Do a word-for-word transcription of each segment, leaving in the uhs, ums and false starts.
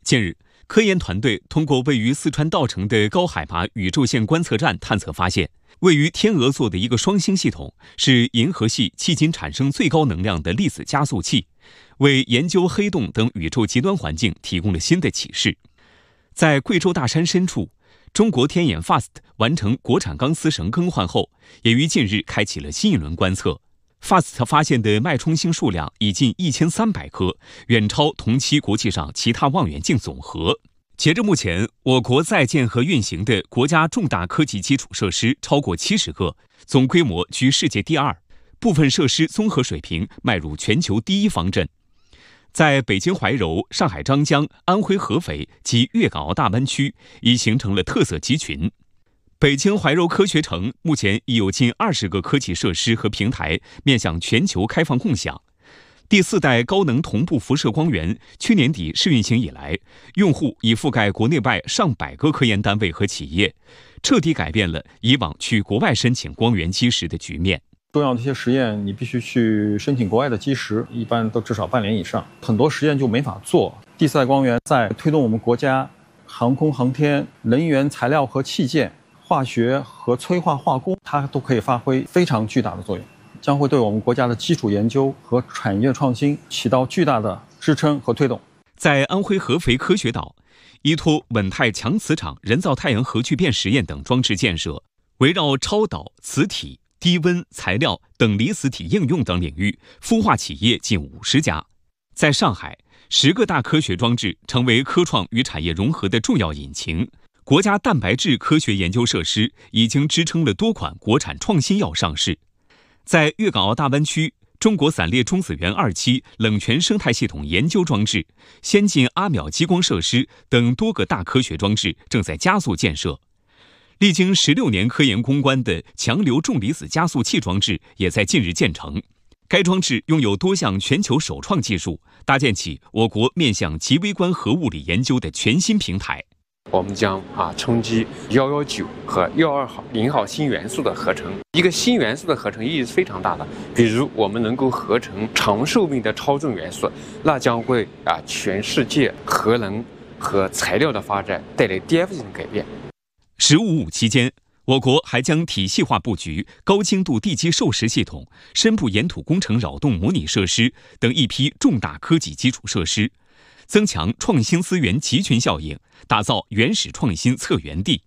近日，科研团队通过位于四川稻城的高海拔宇宙线观测站探测发现，位于天鹅座的一个双星系统是银河系迄今产生最高能量的粒子加速器，为研究黑洞等宇宙极端环境提供了新的启示。在贵州大山深处，中国天眼 F A S T 完成国产钢丝绳更换后，也于近日开启了新一轮观测。F A S T 发现的脉冲星数量已近一千三百颗，远超同期国际上其他望远镜总和。截至目前，我国在建和运行的国家重大科技基础设施超过七十个，总规模居世界第二，部分设施综合水平迈入全球第一方阵。在北京怀柔、上海张江、安徽合肥及粤港澳大湾区，已形成了特色集群。北京怀柔科学城目前已有近二十个科技设施和平台面向全球开放共享。第四代高能同步辐射光源去年底试运行以来，用户已覆盖国内外上百个科研单位和企业，彻底改变了以往去国外申请光源基石的局面。 重要的一些实验，你必须去申请国外的基石，一般都至少半年以上，很多实验就没法做。第四代光源在推动我们国家航空航天、能源材料和器件、化学和催化化工，它都可以发挥非常巨大的作用，将会对我们国家的基础研究和产业创新起到巨大的支撑和推动。 在安徽合肥科学岛，依托稳态强磁场人造太阳核聚变实验等装置建设，围绕超导、磁体、低温材料等离子体应用等领域，孵化企业近五十家。在上海，十个大科学装置成为科创与产业融合的重要引擎。国家蛋白质科学研究设施已经支撑了多款国产创新药上市。在粤港澳大湾区，中国散列中子源二期冷泉生态系统研究装置、先进阿秒激光设施等多个大科学装置正在加速建设。历经十六年科研攻关的强流重离子加速器装置也在近日建成。该装置拥有多项全球首创技术，搭建起我国面向极微观核物理研究的全新平台。 我们将啊冲击一一九和一二号零号新元素的合成。一个新元素的合成意义是非常大的，比如我们能够合成长寿命的超重元素，那将会啊全世界核能和材料的发展带来颠覆性的改变。 十五五期间，我国还将体系化布局高精度地基授时系统、深部岩土工程扰动模拟设施等一批重大科技基础设施，增强创新资源集群效应，打造原始创新策源地。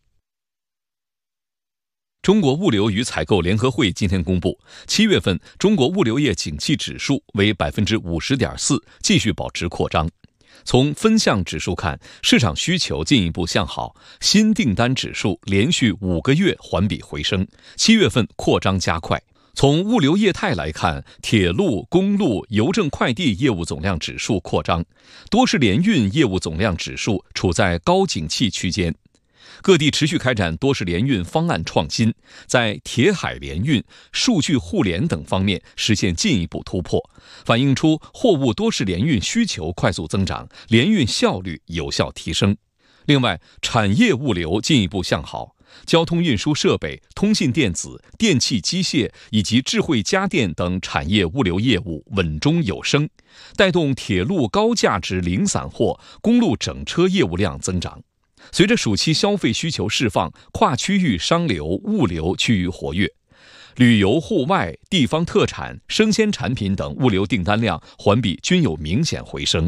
中国物流与采购联合会今天公布，七月份中国物流业景气指数为百分之五十点四，继续保持扩张。从分项指数看，市场需求进一步向好，新订单指数连续五个月环比回升，七月份扩张加快。从物流业态来看，铁路、公路、邮政快递业务总量指数扩张，多式联运业务总量指数处在高景气区间。各地持续开展多式联运方案创新，在铁海联运、数据互联等方面实现进一步突破，反映出货物多式联运需求快速增长，联运效率有效提升。另外，产业物流进一步向好，交通运输设备、通信电子、电气机械以及智慧家电等产业物流业务稳中有升，带动铁路高价值零散货、公路整车业务量增长。随着暑期消费需求释放，跨区域商流、物流趋于活跃，旅游、户外、地方特产、生鲜产品等物流订单量环比均有明显回升。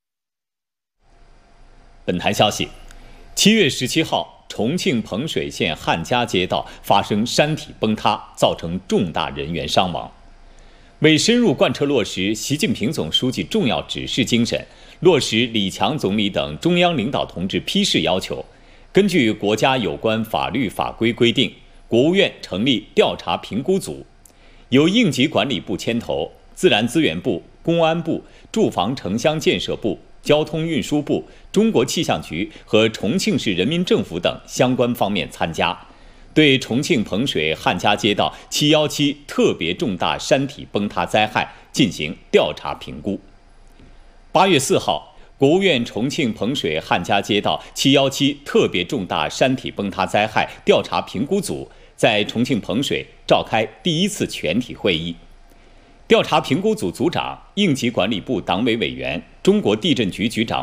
本台消息，七月十七号，重庆彭水县汉家街道发生山体崩塌，造成重大人员伤亡。为深入贯彻落实习近平总书记重要指示精神，落实李强总理等中央领导同志批示要求，根据国家有关法律法规规定，国务院成立调查评估组，由应急管理部牵头，自然资源部、公安部、住房城乡建设部、交通运输部、中国气象局和重庆市人民政府等相关方面参加，对重庆彭水汉家街道七一七特别重大山体崩塌灾害进行调查评估。八月四号，国务院重庆彭水汉家街道七一七特别重大山体崩塌灾害调查评估组在重庆彭水召开第一次全体会议。调查评估组组长、应急管理部党委委员、中国地震局局长